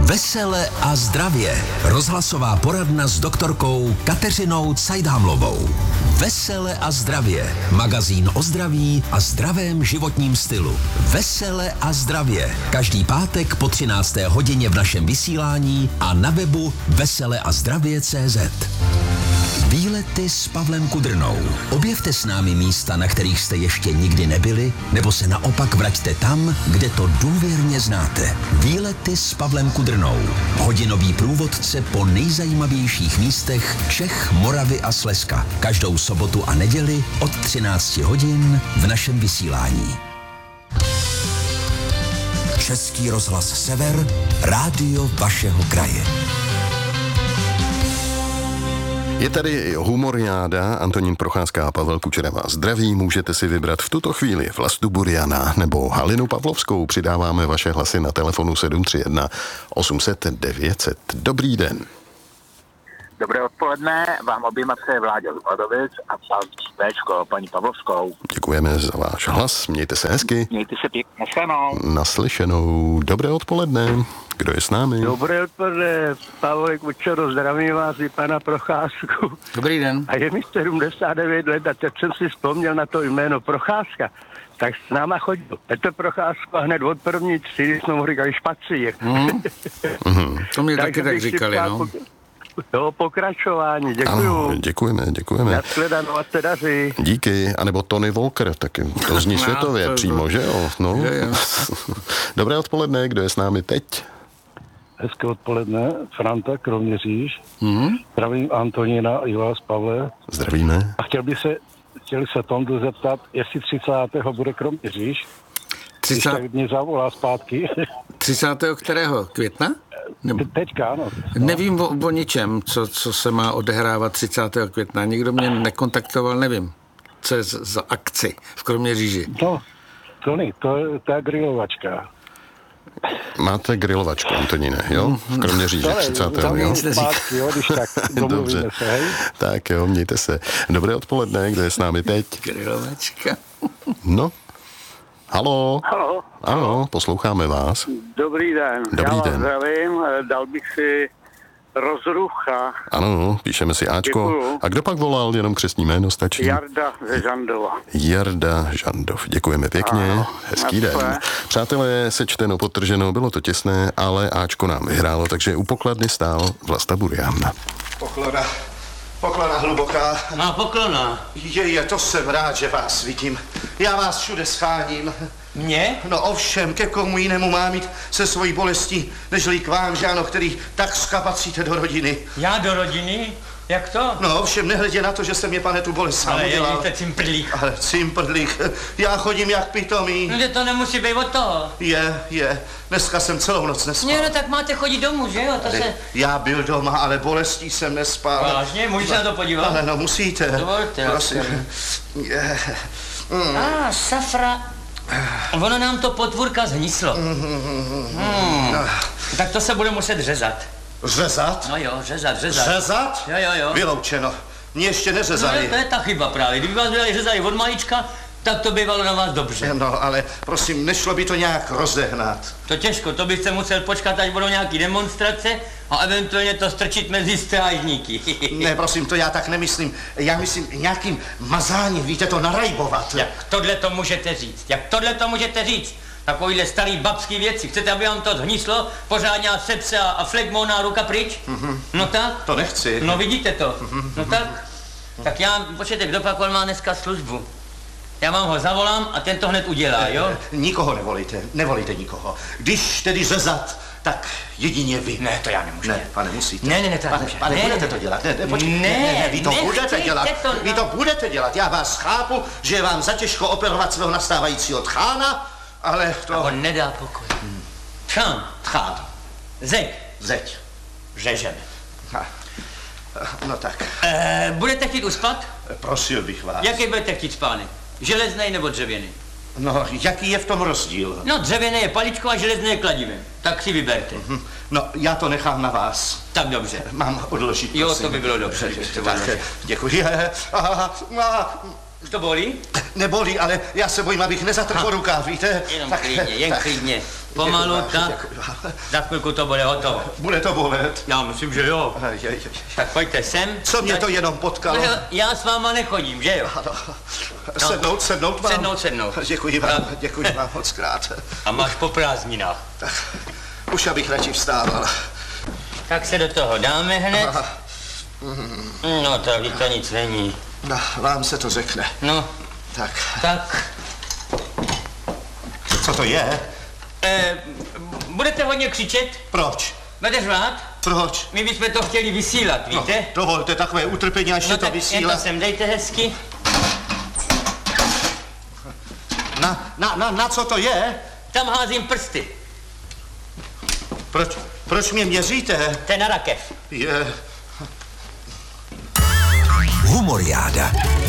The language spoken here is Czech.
Vesele a zdravě. Rozhlasová poradna s doktorkou Kateřinou Cajdhamlovou. Vesele a zdravě. Magazín o zdraví a zdravém životním stylu. Vesele a zdravě. Každý pátek po 13. hodině v našem vysílání a na webu veseleazdravě.cz. Výlety s Pavlem Kudrnou. Objevte s námi místa, na kterých jste ještě nikdy nebyli, nebo se naopak vraťte tam, kde to důvěrně znáte. Výlety s Pavlem Kudrnou. Hodinový průvodce po nejzajímavějších místech Čech, Moravy a Slezska. Každou sobotu a neděli od 13 hodin v našem vysílání. Český rozhlas Sever, rádio vašeho kraje. Je tady humoriáda, Antonín Procházka a Pavel Kučera vás zdraví. Můžete si vybrat v tuto chvíli Vlastu Buriana nebo Halinu Pavlovskou. Přidáváme vaše hlasy na telefonu 731 800 900. Dobrý den. Dobré odpoledne, vám oběma přeje Vláďa Lubadovic a Véčko, paní Pavlovskou. Děkujeme za váš hlas, mějte se hezky. Mějte se pěkně, naslyšenou. Naslyšenou. Dobré odpoledne. Kdo je s námi? Dobré odpoledne, Pavel Kučero, zdravím vás i pana Procházku. Dobrý den. A je mi 79 let a teď jsem si vzpomněl na to jméno Procházka. Tak s náma chodil Petr Procházka a hned od první třídy jsme mu říkali špacír. To mě taky tak říkali, no. Do pokračování, děkuju. Ano, děkujeme. Nashledanou a se daří. Díky, anebo Tony Walker, taky to zní světově přímo, že jo? No. Dobré odpoledne, kdo je s námi teď? Hezké odpoledne, Franta Kroměříž. Zdravím Antonína i vás, Pavle. Zdravíme. A chtěli se Tondu zeptat, jestli 30. bude Kroměříž. 30. Tak mě zavolá zpátky. 30. kterého? Května? Teďka, ano. Nevím o ničem, co se má odehrávat 30. května. Nikdo mě nekontaktoval, nevím, co je za akci v Kroměříži. No, Tony, to je grilovačka. Máte grilovačku, Antoníne, jo? V Kroměříži 30. jo? Zpátky, jo, když tak domluvíme se, hej? Tak jo, mějte se. Dobré odpoledne, kdo je s námi teď? Grilovačka. No. Halo. Halo. Ano, posloucháme vás. Dobrý den. Dobrý Já den. vás zdravím, dal bych si Rozrucha. Ano, píšeme si Ačko. Děkuju. A kdo pak volal, jenom křestní jméno stačí? Jarda ze Žandova. Jarda Žandov. Děkujeme pěkně. Ano, Hezký den. naschle. Přátelé, sečteno, podtrženo, bylo to těsné, ale Ačko nám vyhrálo, takže u pokladny stál Vlasta Burian. Poklona hluboká. No, poklona. To jsem rád, že vás vidím. Já vás všude scháním. Mě? No ovšem, ke komu jinému má mít se svojí bolestí, nežli k vám, že ano, který tak skapacíte do rodiny. Já do rodiny? Jak to? No ovšem, nehledě na to, že se mě, pane, tu bolest sám udělal. Ale jste cimprlík. Ale cimprlík, já chodím jak pitomý. No, to nemusí být od toho. Je. Dneska jsem celou noc nespal. No, tak máte chodit domů, že jo? To se... Já byl doma, ale bolestí jsem nespal. Vážně? Můžu se na to podívat? Ale no, musíte. Dovolte. Prosím. Safra. Ono nám to potvůrka zhníslo. Tak to se bude muset řezat. Řezat? No jo, řezat. Řezat? Jo. Vyloučeno. Mě ještě No, neřezali. to je ta chyba právě. Kdyby vás byli řezali od malička, tak to bývalo na vás dobře. No, ale prosím, nešlo by to nějak rozehnat. To těžko, to byste musel počkat, až budou nějaký demonstrace a eventuálně to strčit mezi strážníky. Ne, prosím, to já tak nemyslím. Já myslím nějakým mazáním, víte, to narajbovat. Jak tohle to můžete říct? Takovýhle starý babský věci. Chcete, aby vám to zhníslo? Pořádně sepse a flegmona ruka pryč? No tak? To nechci. No vidíte to. No tak? Tak já, počkejte, kdo pak má dneska službu? Já vám ho zavolám a ten to hned udělá, jo? Nikoho nevolíte nikoho. Když tedy řezat, tak jedině vy. Ne, to já nemůžu. Ne, pane, musíte. Ne, to Pane, budete to dělat. Vy to budete dělat. Vy to budete dělat. Já vás chápu, že je vám zatěžko operovat svého nastávajícího tchána, ale to... A on nedá pokoj. Tchán. Zeď. Řežeme. No tak. Budete chtít uspat? Prosil bych vás. Jaký budete chtít spánek? Železnej nebo dřevěný? No, jaký je v tom rozdíl? No, dřevěné je paličko a železné je kladivem. Tak si vyberte. No, já to nechám na vás. Tak dobře. Mám odložit, Jo, prosím. to by bylo dobře. Tak, děkuji. Už to bolí? Nebolí, ale já se bojím, abych nezatrhl rukáv, víte? Jenom klidně, jen klidně. Pomalu, tak. Za chvilku to bude hotovo. Bude to bolet? Já myslím, že jo. Tak pojďte sem. Co mě to jenom potkalo? Já s váma nechodím, že jo? Sednout mám? Sednout. Děkuji vám moc krát. A máš po prázdninách. Tak, už abych radši vstával. Tak se do toho dáme hned. No, tady to nic není. No, vám se to řekne. No. Tak. Co to je? Budete hodně křičet? Proč? Budete řvát? Proč? My bychom to chtěli vysílat, víte? No, dovolte takové utrpení, až se to vysílá. No sem dejte hezky. Na co to je? Tam házím prsty. Proč mě měříte? To je na rakev. Je... Humoriáda.